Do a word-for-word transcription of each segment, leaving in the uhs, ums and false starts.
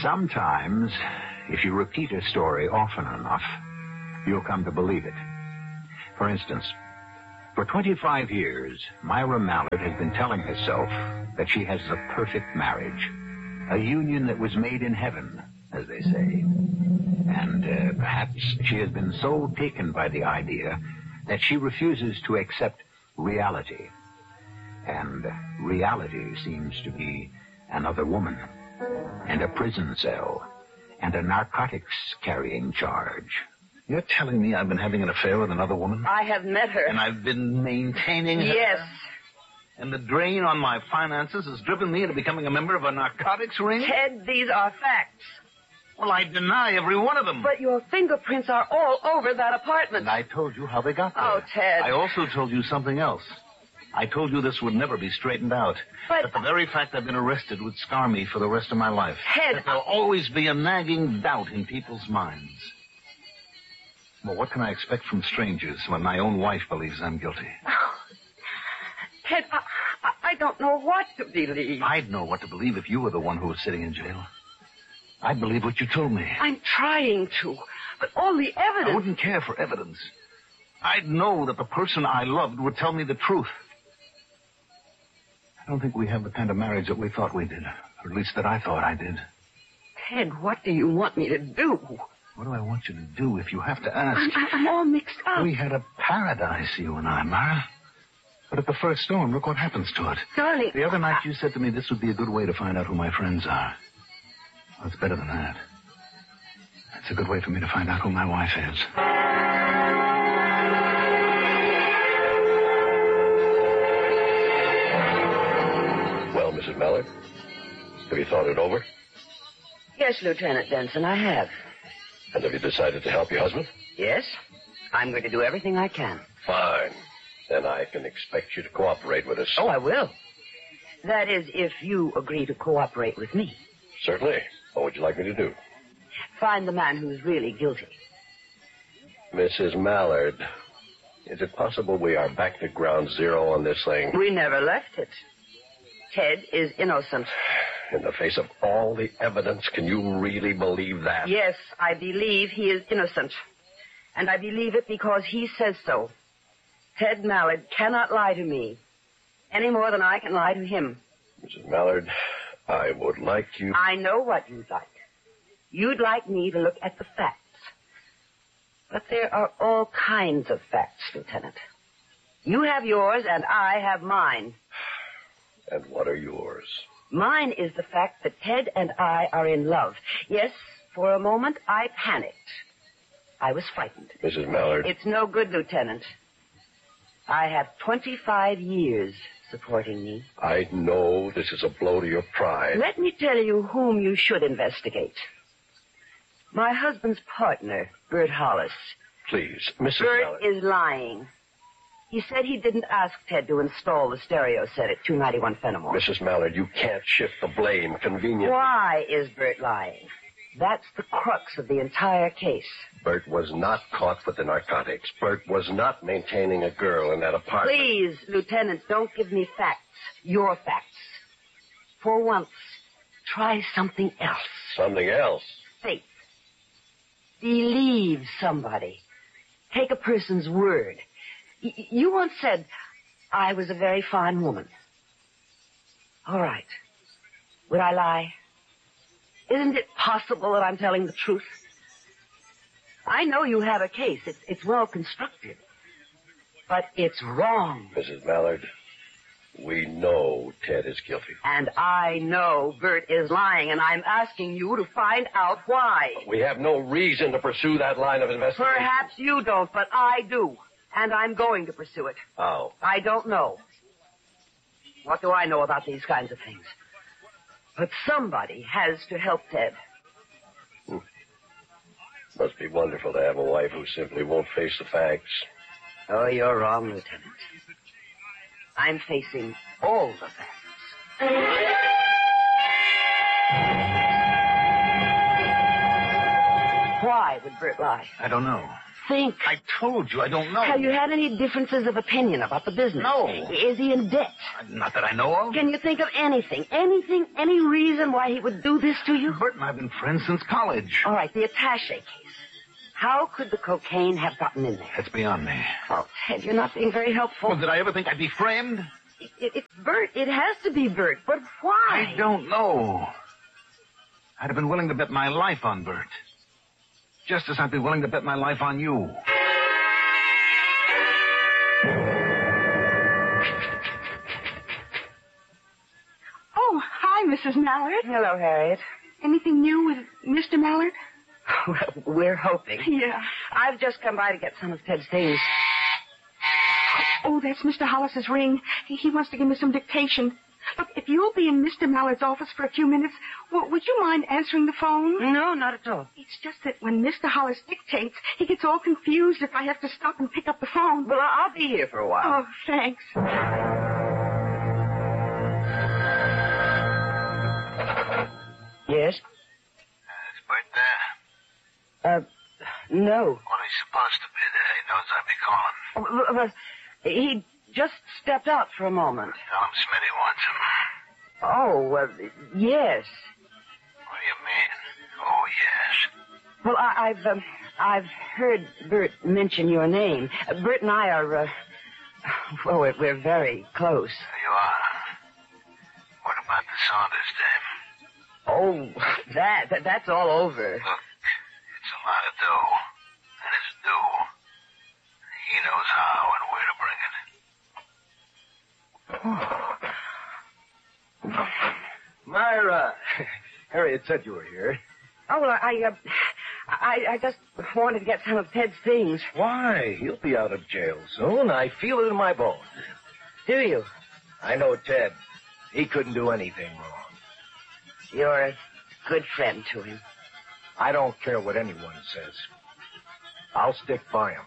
Sometimes, if you repeat a story often enough, you'll come to believe it. For instance, for twenty-five years, Myra Mallard has been telling herself that she has the perfect marriage, a union that was made in heaven, as they say. And uh, perhaps she has been so taken by the idea that she refuses to accept reality. And reality seems to be another woman, and a prison cell, and a narcotics-carrying charge. You're telling me I've been having an affair with another woman? I have met her. And I've been maintaining her? Yes. And the drain on my finances has driven me into becoming a member of a narcotics ring? Ted, these are facts. Well, I deny every one of them. But your fingerprints are all over that apartment. And I told you how they got there. Oh, Ted. I also told you something else. I told you this would never be straightened out. But... That the very fact I've been arrested would scar me for the rest of my life. Ted... That there'll always be a nagging doubt in people's minds. Well, what can I expect from strangers when my own wife believes I'm guilty? Oh, Ted, I, I don't know what to believe. I'd know what to believe if you were the one who was sitting in jail. I'd believe what you told me. I'm trying to, but all the evidence... I wouldn't care for evidence. I'd know that the person I loved would tell me the truth. I don't think we have the kind of marriage that we thought we did, or at least that I thought I did. Ted, what do you want me to do? What do I want you to do if you have to ask? I'm, I'm all mixed up. We had a paradise, you and I, Myra. But at the first storm, look what happens to it. Darling... The other night you said to me this would be a good way to find out who my friends are. Well, it's better than that. It's a good way for me to find out who my wife is. Well, Missus Mallard, have you thought it over? Yes, Lieutenant Denson, I have. And have you decided to help your husband? Yes. I'm going to do everything I can. Fine. Then I can expect you to cooperate with us. Oh, I will. That is, if you agree to cooperate with me. Certainly. What would you like me to do? Find the man who's really guilty. Missus Mallard, is it possible we are back to ground zero on this thing? We never left it. Ted is innocent. In the face of all the evidence, can you really believe that? Yes, I believe he is innocent. And I believe it because he says so. Ted Mallard cannot lie to me any more than I can lie to him. Missus Mallard, I would like you... I know what you'd like. You'd like me to look at the facts. But there are all kinds of facts, Lieutenant. You have yours and I have mine. And what are yours? Mine is the fact that Ted and I are in love. Yes, for a moment I panicked. I was frightened. Missus Mallard... It's no good, Lieutenant. I have twenty-five years supporting me. I know this is a blow to your pride. Let me tell you whom you should investigate. My husband's partner, Bert Hollis. Please, Missus Bert Mallard... is lying. He said he didn't ask Ted to install the stereo set at two ninety-one Fenimore. Missus Mallard, you can't shift the blame conveniently. Why is Bert lying? That's the crux of the entire case. Bert was not caught with the narcotics. Bert was not maintaining a girl in that apartment. Please, Lieutenant, don't give me facts. Your facts. For once, try something else. Something else? Faith. Believe somebody. Take a person's word. Y- you once said, I was a very fine woman. All right. Would I lie? Isn't it possible that I'm telling the truth? I know you have a case. It's, it's well constructed. But it's wrong. Missus Mallard, we know Ted is guilty. And I know Bert is lying, and I'm asking you to find out why. We have no reason to pursue that line of investigation. Perhaps you don't, but I do. And I'm going to pursue it. How? I don't know. What do I know about these kinds of things? But somebody has to help Ted. Hmm. Must be wonderful to have a wife who simply won't face the facts. Oh, you're wrong, Lieutenant. I'm facing all the facts. Why would Bert lie? I don't know. think? I told you I don't know. Have you had any differences of opinion about the business? No. Is he in debt? Not that I know of. Can you think of anything, anything, any reason why he would do this to you? Bert and I have been friends since college. All right, the attache case. How could the cocaine have gotten in there? That's beyond me. Oh, Ted, you're not being very helpful. Well, did I ever think I'd be framed? It, it, it's Bert. It has to be Bert. But why? I don't know. I'd have been willing to bet my life on Bert. Just as I'd be willing to bet my life on you. Oh, hi, Missus Mallard. Hello, Harriet. Anything new with Mister Mallard? Well, we're hoping. Yeah. I've just come by to get some of Ted's things. Oh, that's Mister Hollis's ring. He, he wants to give me some dictation. Look, if you'll be in Mister Mallard's office for a few minutes, w- would you mind answering the phone? No, not at all. It's just that when Mister Hollis dictates, he gets all confused if I have to stop and pick up the phone. Well, I'll be here for a while. Oh, thanks. Yes? Is Bert there? Uh, no. Well, he's supposed to be there. He knows I'll be calling. Oh, but he just stepped out for a moment. Tell him Smitty wants him. Oh, uh, yes. What do you mean? Oh, yes. Well, I, I've um, I've heard Bert mention your name. Uh, Bert and I are, uh, well, we're, we're very close. You are. What about the Saunders dame? Oh, that, that that's all over. Look, it's a lot of dough, and it's due. He knows how and where to bring it. Myra. Harriet said you were here. Oh, well, I, uh, I, I just wanted to get some of Ted's things. Why? He'll be out of jail soon. I feel it in my bones. Do you? I know Ted. He couldn't do anything wrong. You're a good friend to him. I don't care what anyone says. I'll stick by him.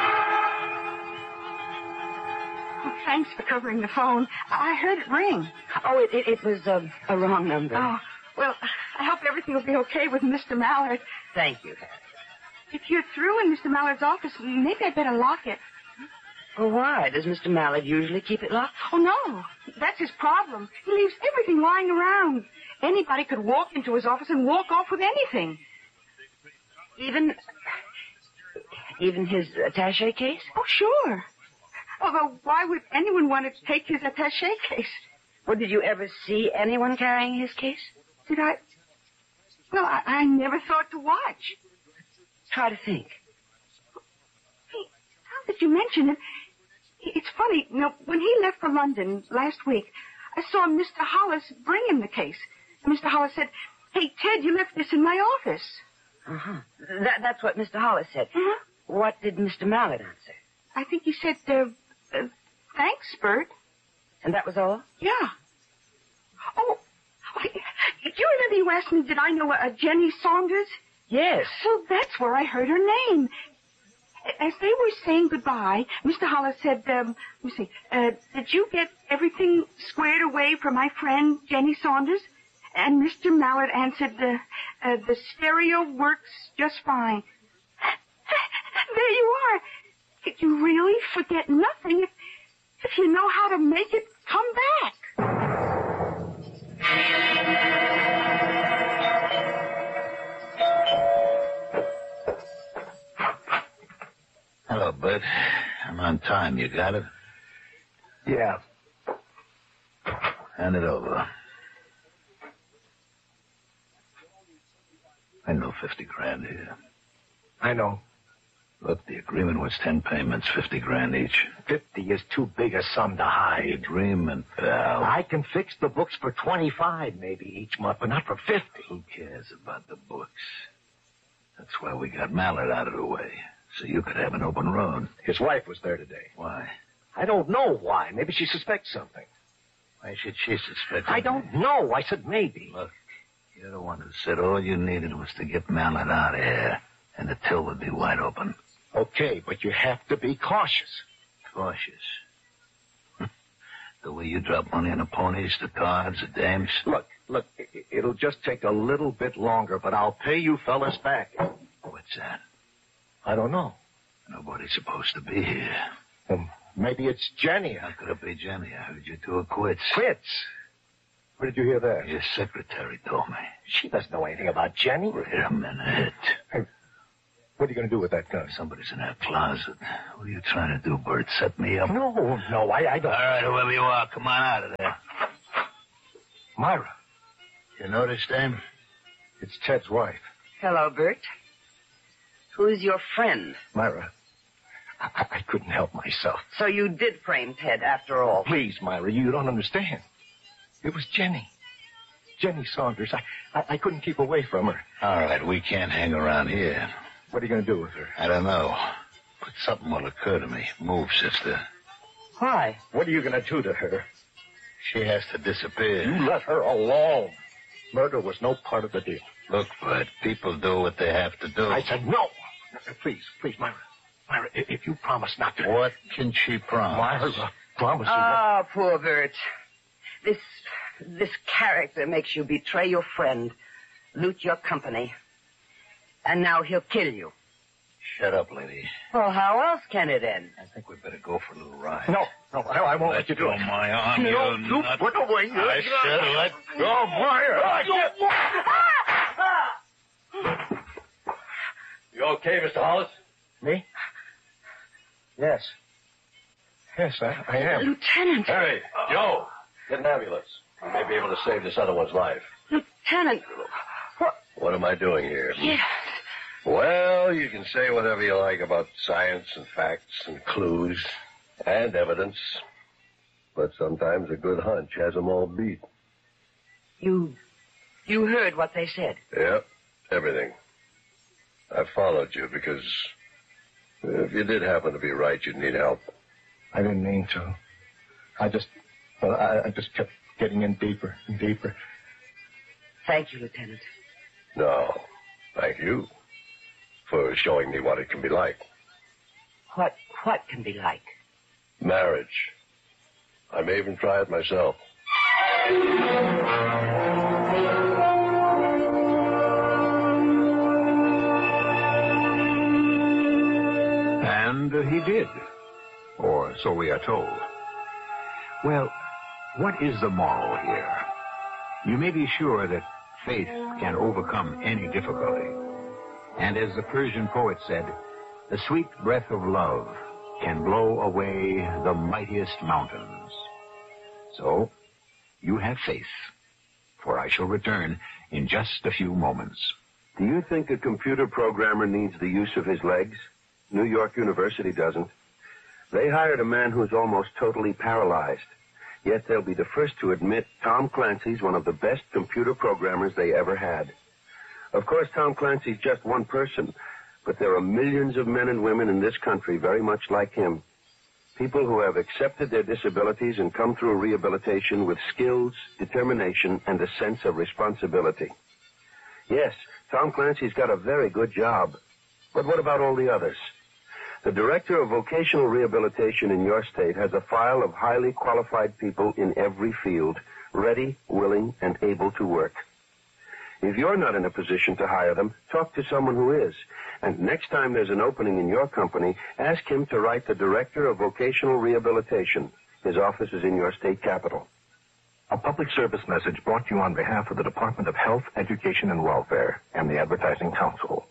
Oh, thanks for covering the phone. I heard it ring. Oh, it, it, it was uh, a wrong number. Oh, well, I hope everything will be okay with Mister Mallard. Thank you, Harry. If you're through in Mister Mallard's office, maybe I'd better lock it. Well, why? Does Mister Mallard usually keep it locked? Oh, no. That's his problem. He leaves everything lying around. Anybody could walk into his office and walk off with anything. Even... even his attaché case? Oh, sure. Although, why would anyone want to take his attaché case? Well, did you ever see anyone carrying his case? Did I? Well, I, I never thought to watch. Try to think. Hey, now that you mention it, it's funny. You know, when he left for London last week, I saw Mister Hollis bring him the case. Mister Hollis said, "Hey, Ted, you left this in my office." Uh-huh. That, that's what Mister Hollis said. Uh-huh. What did Mister Mallard answer? I think he said, uh, uh, thanks, Bert. And that was all? Yeah. Oh, wait, do you remember you asked me, did I know a, a Jenny Saunders? Yes. Well, that's where I heard her name. As they were saying goodbye, Mister Hollis said, um, let me see, uh, did you get everything squared away for my friend Jenny Saunders? And Mister Mallard answered, uh, uh, the stereo works just fine. There you are. Did you really forget nothing if, if you know how to make it come back? Hello, Bert. I'm on time. You got it? Yeah. Hand it over. I know fifty grand here. I know. Look, the agreement was ten payments, fifty grand each. Fifty is too big a sum to hide. You're dreaming, pal. I can fix the books for twenty-five maybe each month, but not for fifty. Who cares about the books? That's why we got Mallard out of the way, so you could have an open road. His wife was there today. Why? I don't know why. Maybe she suspects something. Why should she suspect I anything? don't know. I said maybe. Look, you're the one who said all you needed was to get Mallard out of here, and the till would be wide open. Okay, but you have to be cautious. Cautious. The way you drop money on the ponies, the cards, the dames. Look, look, i- it'll just take a little bit longer, but I'll pay you fellas back. What's that? I don't know. Nobody's supposed to be here. Well, maybe it's Jenny. How could it be Jenny? I heard you two are quits. Quits? Where did you hear that? Your secretary told me. She doesn't know anything about Jenny. Wait a minute. Hey, what are you going to do with that gun? Somebody's in her closet. What are you trying to do, Bert? Set me up? No, no, I, I don't. All right, whoever you are, come on out of there. Myra. You notice, Dame? It's Ted's wife. Hello, Bert. Who's your friend? Myra, I, I couldn't help myself. So you did frame Ted after all. Please, Myra, you don't understand. It was Jenny. Jenny Saunders. I, I, I couldn't keep away from her. All right, we can't hang around here. What are you going to do with her? I don't know. But something will occur to me. Move, sister. Why? What are you going to do to her? She has to disappear. You let her alone. Murder was no part of the deal. Look, Bert, people do what they have to do. I said no. Please, please, Myra. Myra, if you promise not to... What can she promise? Myra, promise you... Ah, poor Bert. This, this character makes you betray your friend, loot your company, and now he'll kill you. Shut up, lady. Well, how else can it end? I think we'd better go for a little ride. No, no, I, I won't let, let you do go it. my arm, no, you you nut. put away your... I said let go, Myra. You okay, Mister Hollis? Me? Yes. Yes, I, I am. Lieutenant. Harry, Joe, get an ambulance. We may be able to save this other one's life. Lieutenant. What? What am I doing here? Yes. Well, you can say whatever you like about science and facts and clues and evidence, but sometimes a good hunch has them all beat. You, you heard what they said. Yep, everything. I followed you because if you did happen to be right, you'd need help. I didn't mean to. I just, well, I, I just kept getting in deeper and deeper. Thank you, Lieutenant. No, thank you for showing me what it can be like. What, what can be like? Marriage. I may even try it myself. And uh, he did. Or so we are told. Well, what is the moral here? You may be sure that faith can overcome any difficulty. And as the Persian poet said, the sweet breath of love can blow away the mightiest mountains. So, you have faith, for I shall return in just a few moments. Do you think a computer programmer needs the use of his legs? New York University doesn't. They hired a man who's almost totally paralyzed. Yet they'll be the first to admit Tom Clancy's one of the best computer programmers they ever had. Of course, Tom Clancy's just one person, but there are millions of men and women in this country very much like him. People who have accepted their disabilities and come through rehabilitation with skills, determination, and a sense of responsibility. Yes, Tom Clancy's got a very good job. But what about all the others? The Director of Vocational Rehabilitation in your state has a file of highly qualified people in every field, ready, willing, and able to work. If you're not in a position to hire them, talk to someone who is. And next time there's an opening in your company, ask him to write the Director of Vocational Rehabilitation. His office is in your state capital. A public service message brought to you on behalf of the Department of Health, Education, and Welfare and the Advertising Council.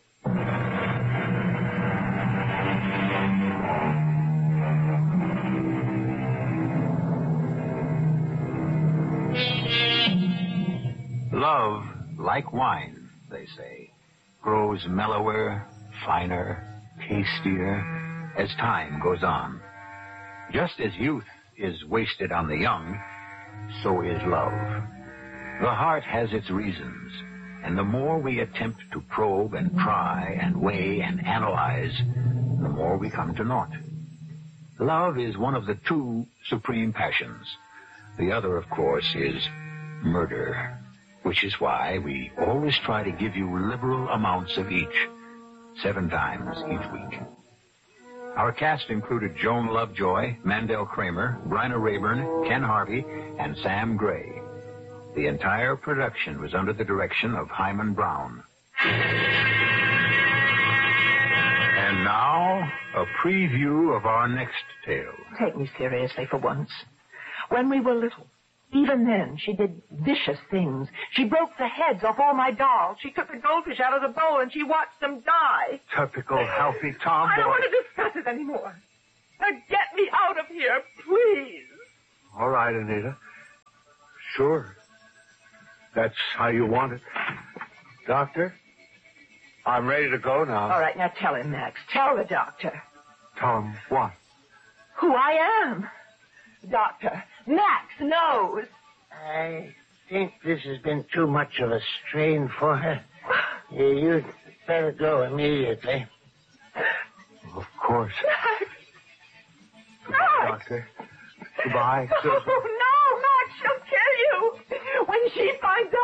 Love, like wine, they say, grows mellower, finer, tastier as time goes on. Just as youth is wasted on the young, so is love. The heart has its reasons, and the more we attempt to probe and pry and weigh and analyze, the more we come to naught. Love is one of the two supreme passions. The other, of course, is murder, which is why we always try to give you liberal amounts of each, seven times each week. Our cast included Joan Lovejoy, Mandel Kramer, Bryna Rayburn, Ken Harvey, and Sam Gray. The entire production was under the direction of Hyman Brown. And And now, a preview of our next tale. Take me seriously for once. When we were little, even then, she did vicious things. She broke the heads off all my dolls. She took the goldfish out of the bowl and she watched them die. Typical healthy tomboy. I don't want to discuss it anymore. Now get me out of here, please. All right, Anita. Sure. That's how you want it. Doctor, I'm ready to go now. All right, now tell him, Max. Tell the doctor. Tell him what? Who I am. Doctor, Max knows. I think this has been too much of a strain for her. You'd better go immediately. Of course. Max! Goodbye, Doctor. Goodbye. Oh, no, Max, she'll kill you. When she finds